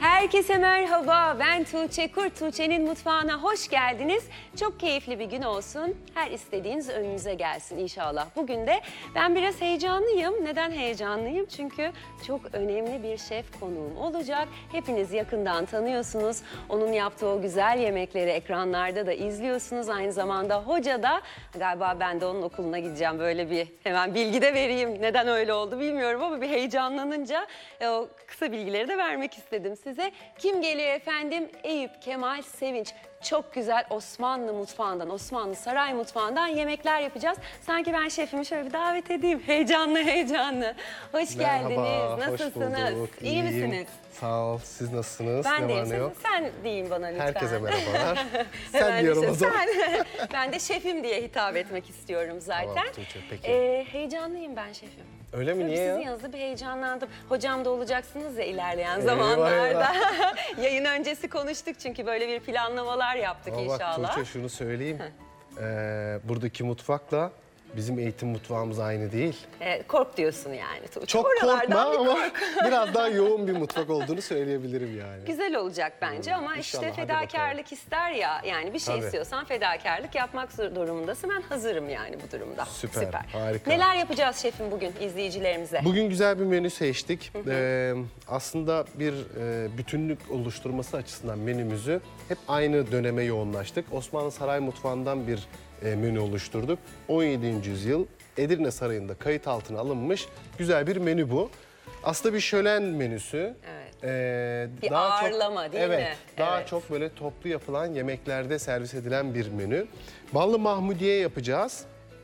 Herkese merhaba, ben Tuğçe Kurt. Tuğçe'nin mutfağına hoş geldiniz. Çok keyifli bir gün olsun. Her istediğiniz önünüze gelsin inşallah. Bugün de ben biraz heyecanlıyım. Neden heyecanlıyım? Çünkü çok önemli bir şef konuğum olacak. Hepiniz yakından tanıyorsunuz. Onun yaptığı o güzel yemekleri ekranlarda da izliyorsunuz. Aynı zamanda hoca da, galiba ben de onun okuluna gideceğim. Böyle bir hemen bilgi de vereyim. Neden öyle oldu bilmiyorum ama bir heyecanlanınca o kısa bilgileri de vermek istedim size. Kim geliyor efendim? Eyüp Kemal Sevinç. Çok güzel Osmanlı mutfağından, Osmanlı saray mutfağından yemekler yapacağız. Sanki ben şefimi şöyle bir davet edeyim. Heyecanlı heyecanlı. Hoş geldiniz. Merhaba, Nasılsınız? hoş bulduk. İyi İyiyim. misiniz? Sağ ol. Siz nasılsınız? Ben Ne deyim. var ne yok? Sen deyin bana lütfen. Herkese merhabalar. Hemen Sen diyorum o zaman. Sen. Ben de şefim diye hitap etmek istiyorum zaten. Tamam Tuğçe, peki. Heyecanlıyım ben şefim. Öyle mi? Niye Sizin ya? yanınızda bir heyecanlandım. Hocam da olacaksınız ya ilerleyen Eyvah, zamanlarda. Yayın öncesi konuştuk çünkü böyle bir planlamalar yaptık Ama inşallah. bak Tuğçe şunu söyleyeyim. Buradaki mutfakla bizim eğitim mutfağımız aynı değil. Kork diyorsun yani Tuğçe. Çok Oralardan korkma bir ama kork. biraz daha yoğun bir mutfak olduğunu söyleyebilirim yani. Güzel olacak bence ama İnşallah, işte hadi fedakarlık ister ya. Yani bir şey Tabii. istiyorsan fedakarlık yapmak durumundasın. Ben hazırım yani bu durumda. Süper, harika. Neler yapacağız şefim bugün izleyicilerimize? Bugün güzel bir menü seçtik. Aslında bir bütünlük oluşturması açısından menümüzü hep aynı döneme yoğunlaştık. Osmanlı Saray Mutfağı'ndan bir menü oluşturduk. 17. yüzyıl Edirne Sarayı'nda kayıt altına alınmış güzel bir menü bu. Aslında bir şölen menüsü. Evet. Bir ağırlama değil mi? Evet, daha Evet. çok böyle toplu yapılan yemeklerde servis edilen bir menü. Ballı Mahmudiye yapacağız.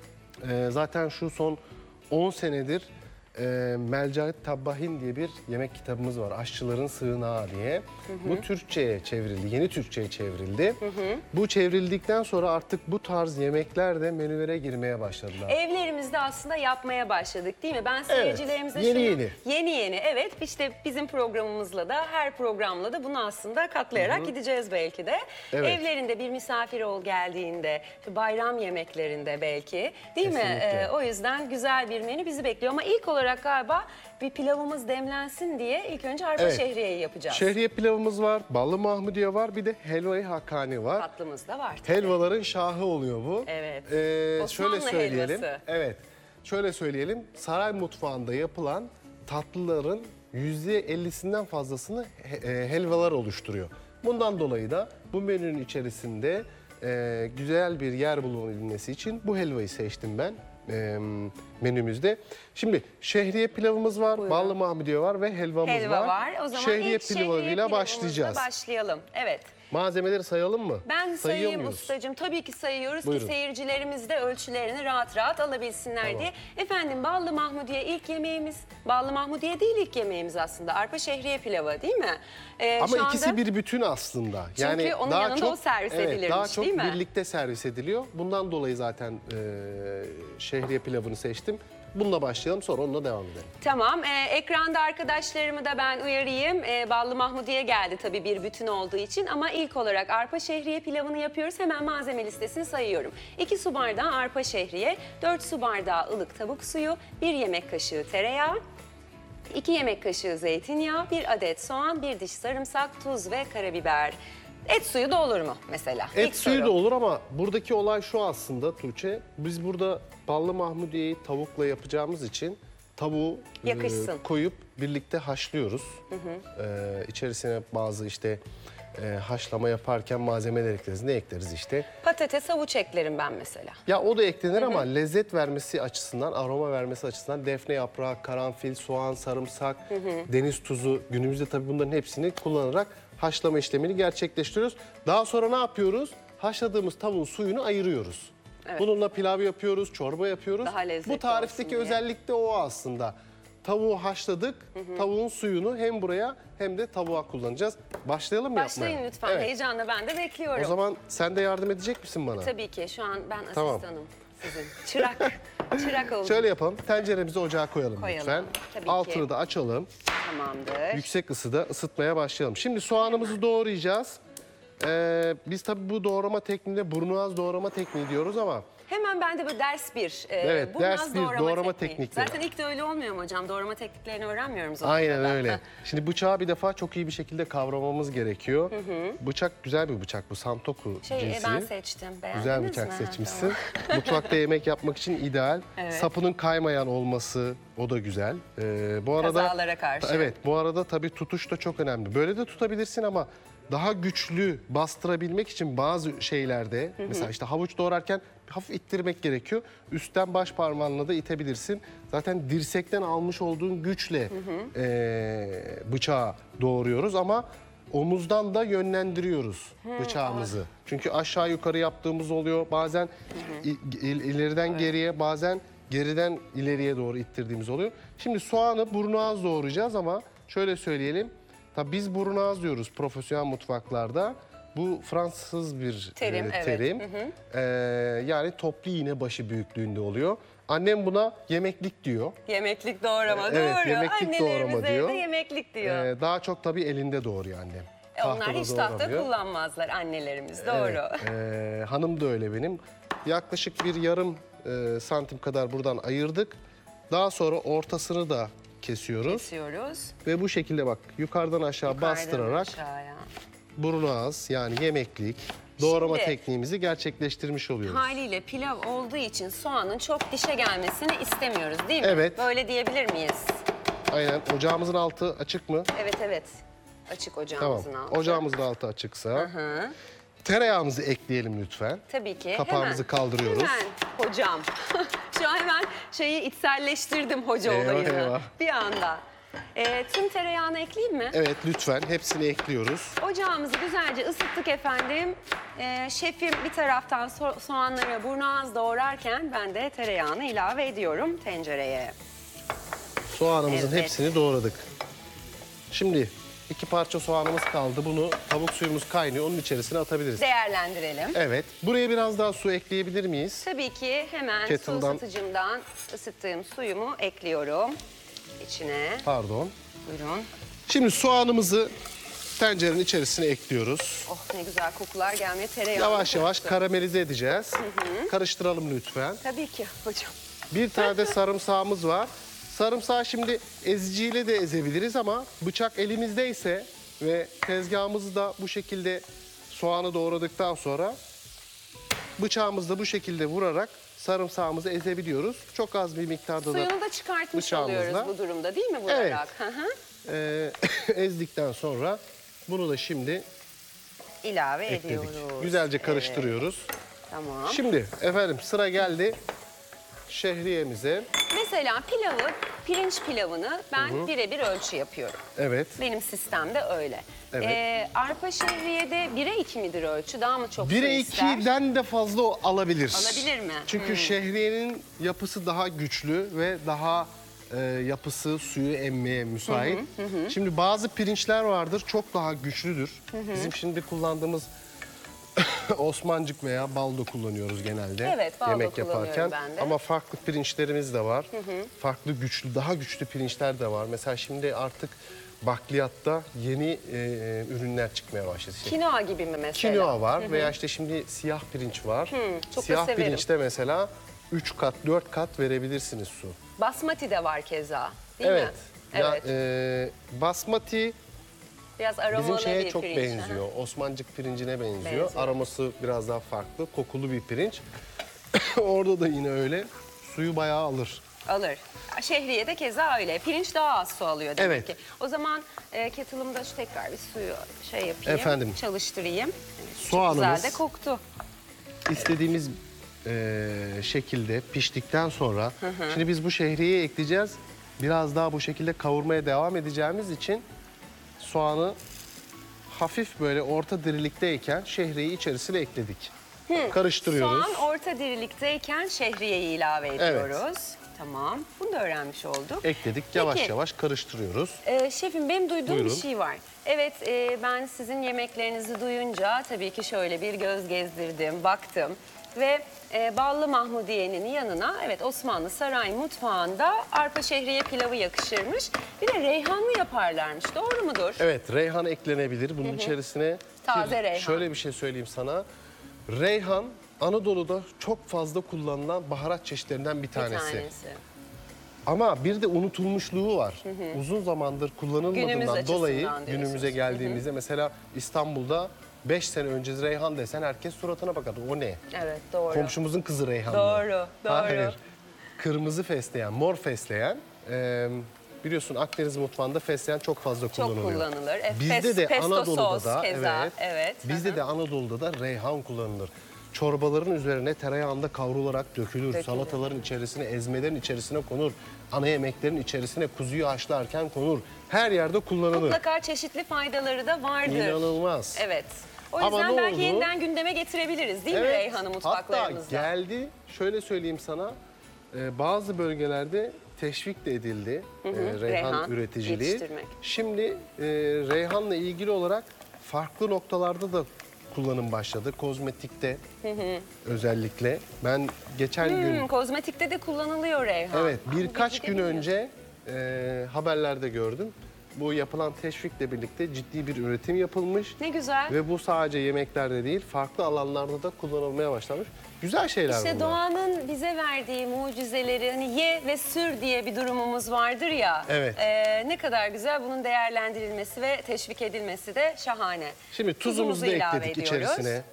Zaten şu son 10 senedir Melcahit Tabbahin diye bir yemek kitabımız var. Aşçıların Sığınağı diye. Bu Türkçe'ye çevrildi, yeni Türkçe'ye çevrildi. Bu çevrildikten sonra artık bu tarz yemekler de menülere girmeye başladılar. Evlerimizde aslında yapmaya başladık değil mi? Ben seyircilerimize yeni. Evet, işte bizim programımızla da her programla da bunu aslında katlayarak gideceğiz belki de. Evet. Evlerinde bir misafir geldiğinde, bayram yemeklerinde belki değil mi? Kesinlikle. O yüzden güzel bir menü bizi bekliyor ama ilk olarak galiba bir pilavımız demlensin diye ilk önce arpa Evet. şehriyeyi yapacağız. Şehriye pilavımız var, ballı mahmudiye var, bir de helva-i hakkani var. Tatlımız da var. Tabii. Helvaların şahı oluyor bu. Evet. Şöyle Osmanlı söyleyelim. helvası. Evet. Şöyle söyleyelim. Saray mutfağında yapılan tatlıların %50'sinden fazlasını helvalar oluşturuyor. Bundan dolayı da bu menünün içerisinde güzel bir yer bulunabilmesi için bu helvayı seçtim ben menümüzde. Şimdi şehriye pilavımız var, ballı mahmudiye var ve helvamız var. O zaman şehriye ilk şehriye pilavıyla pilavımızla başlayacağız. başlayalım. Evet. Malzemeleri sayalım mı? Ben Sayıyor sayayım muyuz? ustacığım. Tabii ki sayıyoruz Buyurun. ki seyircilerimiz de ölçülerini rahat rahat alabilsinler diye. Efendim ballı mahmudiye ilk yemeğimiz. Ballı mahmudiye değil ilk yemeğimiz aslında. Arpa şehriye pilavı değil mi? Ama şu ikisi anda, bir bütün aslında. Çünkü onun yanında o servis edilirmiş, daha çok değil mi? birlikte servis ediliyor. Bundan dolayı zaten şehriye pilavını seçtim. Bununla başlayalım, sonra onunla devam edelim. Tamam. Ekranda arkadaşlarımı da ben uyarayım. Ballı mahmudiye geldi tabii bir bütün olduğu için. Ama ilk olarak arpa şehriye pilavını yapıyoruz. Hemen malzeme listesini sayıyorum. 2 su bardağı arpa şehriye, 4 su bardağı ılık tavuk suyu, 1 yemek kaşığı tereyağı, 2 yemek kaşığı zeytinyağı, 1 adet soğan, 1 diş sarımsak, tuz ve karabiber. Et suyu da olur mu mesela? Et İlk suyu soru. da olur ama buradaki olay şu aslında Tuğçe. Biz burada ballı mahmudiyeyi tavukla yapacağımız için tavuğu Yakışsın. koyup birlikte haşlıyoruz. İçerisine bazı işte haşlama yaparken malzemeler ekleriz. Ne ekleriz işte? Patates, havuç eklerim ben mesela. Ya o da eklenir ama lezzet vermesi açısından, aroma vermesi açısından defne yaprağı, karanfil, soğan, sarımsak, deniz tuzu, günümüzde tabii bunların hepsini kullanarak haşlama işlemini gerçekleştiriyoruz. Daha sonra ne yapıyoruz? Haşladığımız tavuğun suyunu ayırıyoruz. Evet. Bununla pilav yapıyoruz, çorba yapıyoruz. Daha lezzetli Bu tarifteki olsun diye. özellik de o aslında. Tavuğu haşladık, tavuğun suyunu hem buraya hem de tavuğa kullanacağız. Başlayalım mı Başlayın yapmaya? lütfen. Evet. Heyecanla ben de bekliyorum. O zaman sen de yardım edecek misin bana? Tabii ki şu an ben Tamam. asistanım sizin. Çırak. Çırak oldum. Şöyle yapalım, tenceremizi ocağa koyalım lütfen. Tabii ki. Altını da açalım, Tamamdır. yüksek ısıda ısıtmaya başlayalım. Şimdi soğanımızı doğrayacağız. Biz tabii bu doğrama tekniğine burnuaz doğrama tekniği diyoruz ama... Hemen Resmen bende böyle ders bir. Evet, bu ders naz bir doğrama teknikleri. Zaten ilk de öyle olmuyor mu hocam? Doğrama tekniklerini öğrenmiyorum zaten. Aynen öyle. Şimdi bıçağı bir defa çok iyi bir şekilde kavramamız gerekiyor. Bıçak güzel bir bıçak bu, Santoku cinsi. Ben seçtim. Beğendiniz Güzel bıçak mi? seçmişsin. Mutfakta yemek yapmak için ideal. Evet. Sapının kaymayan olması o da güzel. Bu arada Kazalara karşı. Evet, bu arada tabii tutuş da çok önemli. Böyle de tutabilirsin ama daha güçlü bastırabilmek için bazı şeylerde mesela işte havuç doğrarken hafif ittirmek gerekiyor. Üstten baş parmağınla da itebilirsin. Zaten dirsekten almış olduğun güçle bıçağı doğruyoruz ama omuzdan da yönlendiriyoruz bıçağımızı. Çünkü aşağı yukarı yaptığımız oluyor. Bazen ileriden geriye, bazen geriden ileriye doğru ittirdiğimiz oluyor. Şimdi soğanı burnu az doğrayacağız ama şöyle söyleyelim. Tabii biz burnu az diyoruz profesyonel mutfaklarda. Bu Fransız bir Terim, evet. terim. Yani toplu iğne başı büyüklüğünde oluyor. Annem buna yemeklik diyor. Yemeklik doğrama, Evet, doğru. yemeklik Annelerimiz doğrama diyor. evde yemeklik diyor. Daha çok tabii elinde doğruyor annem. Onlar Tahtada hiç tahta doğramıyor. kullanmazlar annelerimiz, doğru. Evet, hanım da öyle benim. Yaklaşık bir yarım santim kadar buradan ayırdık. Daha sonra ortasını da kesiyoruz. Kesiyoruz. Ve bu şekilde bak yukarıdan aşağı bastırarak Aşağıya. burnu az yani yemeklik doğrama Şimdi- tekniğimizi gerçekleştirmiş oluyoruz. Haliyle pilav olduğu için soğanın çok dişe gelmesini istemiyoruz değil mi? Evet. Böyle diyebilir miyiz? Aynen, ocağımızın altı açık mı? Evet evet. Açık Tamam. ocağımızın altı. Ocağımızın altı açıksa Hı. tereyağımızı ekleyelim lütfen. Tabii ki. Kapağımızı kaldırıyoruz. Hemen hocam. Şu an hemen şeyi içselleştirdim hoca Eyvah, olayını. eyvah. Bir anda. Tüm tereyağını ekleyeyim mi? Evet, lütfen hepsini ekliyoruz. Ocağımızı güzelce ısıttık efendim. Şefim bir taraftan soğanları burnu az doğrarken ben de tereyağını ilave ediyorum tencereye. Soğanımızın Evet. hepsini doğradık. Şimdi 2 parça soğanımız kaldı. Bunu tavuk suyumuz kaynıyor. Onun içerisine atabiliriz. Değerlendirelim. Evet. Buraya biraz daha su ekleyebilir miyiz? Tabii ki hemen su Kettle'dan- ısıtıcımdan ısıttığım suyumu ekliyorum içine. Pardon. Buyurun. Şimdi soğanımızı tencerenin içerisine ekliyoruz. Oh ne güzel kokular gelmeye tereyağı. Yavaş yavaş karamelize edeceğiz. Karıştıralım lütfen. Tabii ki hocam. Bir tane de sarımsağımız var. Sarımsağı şimdi eziciyle de ezebiliriz ama bıçak elimizdeyse ve tezgahımızı da bu şekilde soğanı doğradıktan sonra bıçağımızla bu şekilde vurarak sarımsağımızı ezebiliyoruz. Çok az bir miktarda da Suyunu da çıkartmış bıçağımızla. oluyoruz bu durumda değil mi vurarak? Hı hı. ezdikten sonra bunu da şimdi İlave ekledik. ediyoruz. Güzelce Evet, karıştırıyoruz. tamam. Şimdi efendim sıra geldi şehriyemize. Mesela pirinç pilavını ben birebir ölçü yapıyorum. Evet. Benim sistemde öyle. Evet. Arpa şehriyede 1'e 2 midir ölçü? Daha mı çok su 1'e ister? 2'den de fazla alabilir. Alabilir mi? Çünkü şehriyenin yapısı daha güçlü ve daha yapısı suyu emmeye müsait. Şimdi bazı pirinçler vardır çok daha güçlüdür. Bizim şimdi kullandığımız Osmancık veya baldo kullanıyoruz genelde Evet, baldo yemek kullanıyorum yaparken. ben de. Ama farklı pirinçlerimiz de var. Farklı güçlü, daha güçlü pirinçler de var. Mesela şimdi artık bakliyatta yeni ürünler çıkmaya başladı. İşte Kinoa gibi mi mesela? Kinoa var veya işte şimdi siyah pirinç var. çok da Siyah severim. pirinçte mesela 3 kat, 4 kat verebilirsiniz su. Basmati de var keza. Değil Evet. mi? Ya, Evet. Basmati Biraz aromalı bizim şeye bir çok pirinç. benziyor. Osmancık pirincine benziyor. Benziyor. Aroması biraz daha farklı. Kokulu bir pirinç. Orada da yine öyle. Suyu bayağı alır. Alır. Şehriye de keza öyle. Pirinç daha az su alıyor demek Evet. ki. O zaman kettle'ımda şu tekrar bir suyu şey yapayım. Efendim. Çalıştırayım. Evet, Soğanımız- çok güzel de koktu. İstediğimiz şekilde piştikten sonra şimdi biz bu şehriyeyi ekleyeceğiz. Biraz daha bu şekilde kavurmaya devam edeceğimiz için soğanı hafif böyle orta dirilikteyken şehriyeyi içerisine ekledik. Karıştırıyoruz. Soğan orta dirilikteyken şehriyeyi ilave ediyoruz. Tamam. Bunu da öğrenmiş olduk. Ekledik. Yavaş Peki. yavaş karıştırıyoruz. Şefim benim duyduğum Buyurun. bir şey var. Evet ben sizin yemeklerinizi duyunca tabii ki şöyle bir göz gezdirdim, baktım. Ve ballı mahmudiyenin yanına evet Osmanlı saray mutfağında arpa şehriye pilavı yakışırmış. Bir de reyhanlı yaparlarmış. Doğru mudur? Evet, reyhan eklenebilir bunun içerisine. Taze Ki reyhan. Şöyle bir şey söyleyeyim sana. Reyhan Anadolu'da çok fazla kullanılan baharat çeşitlerinden bir Bir tanesi. tanesi. Ama bir de unutulmuşluğu var. Uzun zamandır Günümüz kullanılmadığından açısından dolayı diyorsunuz. günümüze geldiğimizde mesela İstanbul'da 5 sene önce reyhan desen herkes suratına bakardı. O ne? Evet, doğru. Komşumuzun kızı reyhan mı? Doğru, doğru. Hayır. Kırmızı fesleğen, mor fesleğen. Biliyorsun Akdeniz mutfağında fesleğen çok fazla Çok kullanılıyor. kullanılır. Bizde de Pesto Anadolu'da sos da keza. Evet. Bizde de Anadolu'da da reyhan kullanılır. Çorbaların üzerine tereyağında kavrularak dökülür. Salataların içerisine, ezmelerin içerisine konur. Ana yemeklerin içerisine kuzuyu haşlarken konur. Her yerde kullanılır. Mutlaka çeşitli faydaları da vardır. İnanılmaz. Evet. O Ama yüzden ne belki oldu? yeniden gündeme getirebiliriz değil mi Evet, reyhanı mutfaklarımızda? hatta geldi, şöyle söyleyeyim sana, bazı bölgelerde teşvik de edildi reyhan Reyhan üreticiliği. yetiştirmek. Şimdi reyhanla ilgili olarak farklı noktalarda da kullanım başladı. Kozmetikte özellikle. Ben geçen gün, Kozmetikte de kullanılıyor reyhan. evet birkaç Bilgi gün bilmiyorum. önce haberlerde gördüm. Bu yapılan teşvikle birlikte ciddi bir üretim yapılmış. Ne güzel. Ve bu sadece yemeklerde değil, farklı alanlarda da kullanılmaya başlamış. Güzel şeyler İşte bunlar. doğanın bize verdiği mucizeleri hani ye ve sür diye bir durumumuz vardır ya. Evet. Ne kadar güzel bunun değerlendirilmesi ve teşvik edilmesi de şahane. Şimdi tuzumuzu da ilave ekledik ediyoruz. içerisine.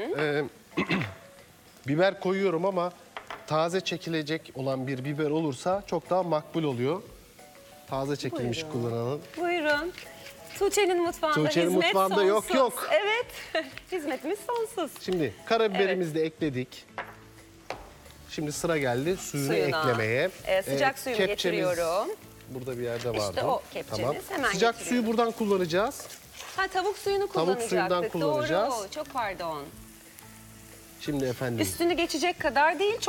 Biber koyuyorum ama taze çekilecek olan bir biber olursa çok daha makbul oluyor. Taze çekilmiş Buyurun. kullanalım. Buyurun. Tuğçe'nin mutfağında Tuğçe'nin hizmet mutfağında sonsuz. yok. Evet. Hizmetimiz sonsuz. Şimdi karabiberimizi de ekledik. Şimdi sıra geldi suyunu Suyuna. eklemeye. Sıcak suyumu Kepçemiz getiriyorum. burada bir yerde vardı. İşte o kepçemiz. Hemen Sıcak getiriyorum. suyu buradan kullanacağız. Ha, tavuk suyunu Tavuk suyundan kullanacaktık. kullanacağız. Doğru. Çok pardon. Şimdi efendim Üstünü geçecek kadar değil,